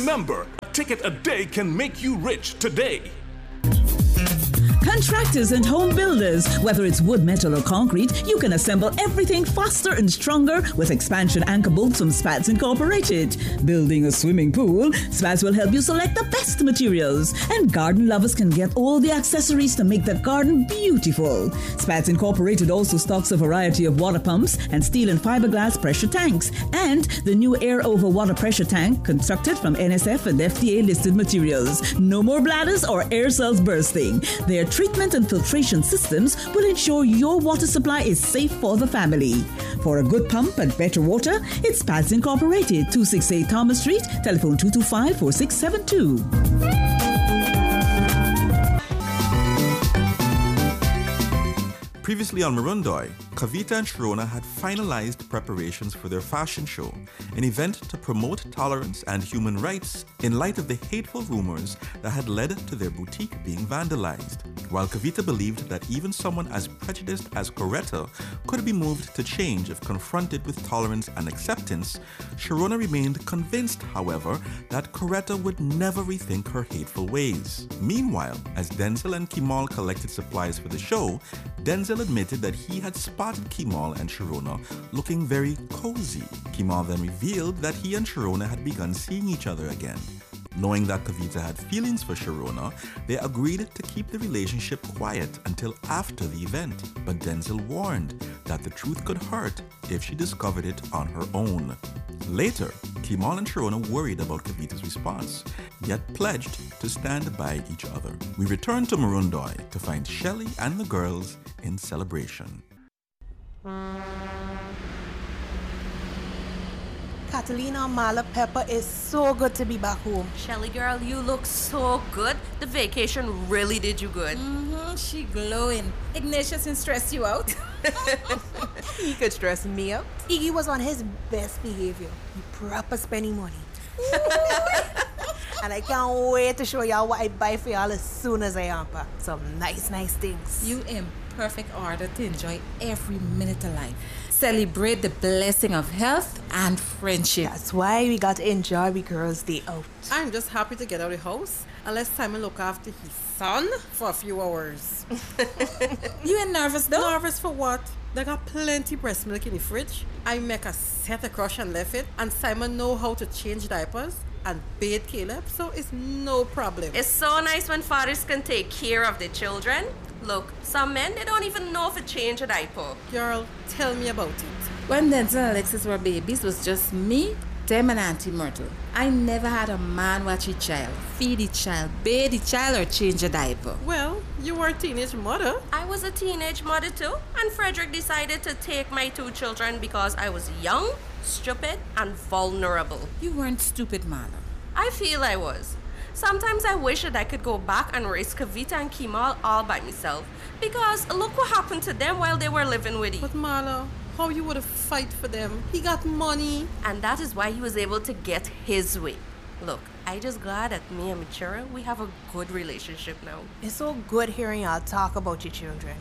Remember, a ticket a day can make you rich today. Contractors and home builders, whether it's wood, metal, or concrete, you can assemble everything faster and stronger with expansion anchor bolts from Spats Incorporated. Building a swimming pool, Spats will help you select the best materials. And garden lovers can get all the accessories to make the garden beautiful. Spats Incorporated also stocks a variety of water pumps and steel and fiberglass pressure tanks. And the new air over water pressure tank constructed from NSF and FDA listed materials. No more bladders or air cells bursting. Their treatment and filtration systems will ensure your water supply is safe for the family. For a good pump and better water, it's Spats Incorporated, 268 Thomas Street, telephone 225-4672. Previously on Marundoy, Kavita and Sharona had finalized preparations for their fashion show, an event to promote tolerance and human rights in light of the hateful rumors that had led to their boutique being vandalized. While Kavita believed that even someone as prejudiced as Coretta could be moved to change if confronted with tolerance and acceptance, Sharona remained convinced, however, that Coretta would never rethink her hateful ways. Meanwhile, as Denzel and Kemal collected supplies for the show, Denzel admitted that he had spotted Kemal and Sharona looking very cozy. Kemal then revealed that he and Sharona had begun seeing each other again. Knowing that Kavita had feelings for Sharona, they agreed to keep the relationship quiet until after the event. But Denzel warned that the truth could hurt if she discovered it on her own. Later, Kemal and Sharona worried about Kavita's response, yet pledged to stand by each other. We return to Marundoy to find Shelly and the girls in celebration. Catalina, Mala, Pepper, is so good to be back home. Shelly girl, you look so good. The vacation really did you good. She glowing. Ignatius didn't stress you out. He could stress me out. Iggy was on his best behavior. He proper spending money. And I can't wait to show y'all what I buy for y'all as soon as I unpack. Some nice things. You in perfect order to enjoy every minute of life. Celebrate the blessing of health and friendship. That's why we got to enjoy the girls' day out. I'm just happy to get out of the house and let Simon look after his son for a few hours. You ain't nervous though? Nervous for what? They got plenty breast milk in the fridge. I make a set of crush and left it, and Simon know how to change diapers and bathe Caleb, so it's no problem. It's so nice when fathers can take care of their children. Look, some men, they don't even know if to change a diaper. Girl, tell me about it. When Denzel and Alexis were babies, it was just me, them, and Auntie Myrtle. I never had a man watch a child, feed a child, bathe a child, or change a diaper. Well, you were a teenage mother. I was a teenage mother too, and Frederick decided to take my two children because I was young, stupid, and vulnerable. You weren't stupid, Marla. I feel I was. Sometimes I wish that I could go back and raise Kavita and Kemal all by myself, because look what happened to them while they were living with you. But Marla, how you would have fight for them? He got money. And that is why he was able to get his way. Look, I just glad that me and Michira, we have a good relationship now. It's so good hearing y'all talk about your children.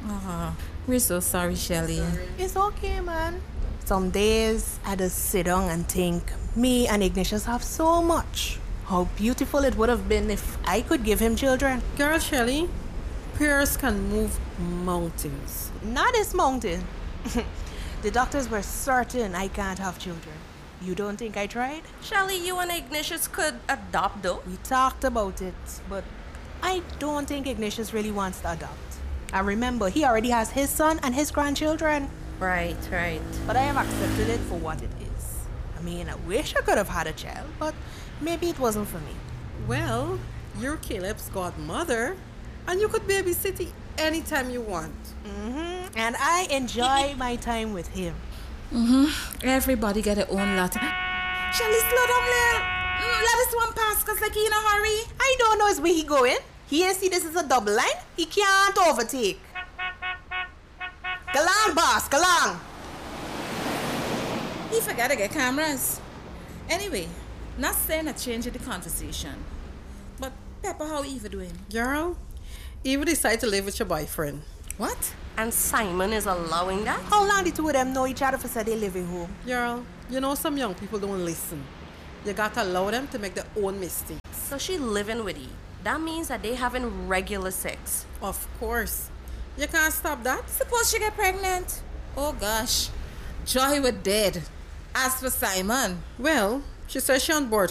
We're so sorry, Shelly. It's okay, man. Some days I just sit down and think, me and Ignatius have so much. How beautiful it would have been if I could give him children. Girl, Shelly, Pierce can move mountains. Not this mountain. The doctors were certain I can't have children. You don't think I tried? Shelly, you and Ignatius could adopt though. We talked about it, but I don't think Ignatius really wants to adopt. And remember, he already has his son and his grandchildren. Right. But I have accepted it for what it is. I mean, I wish I could have had a child, but maybe it wasn't for me. Well, you're Caleb's godmother, and you could babysit him anytime you want. And I enjoy my time with him. Everybody get their own lot. Shelly, slow down, Lil. Let us one pass, cause like he in a hurry. I don't know where he going. He ain't see this is a double line. He can't overtake. Galang, boss, galang. He forgot to get cameras. Anyway, not saying a change in the conversation. But Pepper, how Eva doing? Girl, Eva decided to live with your boyfriend. What? And Simon is allowing that? How long the two of them know each other for say they living home? Girl, you know some young people don't listen. You gotta allow them to make their own mistakes. So she living with you. That means that they having regular sex. Of course. You can't stop that. Suppose she get pregnant. Oh gosh. Joy was dead. As for Simon, Well, she says she on board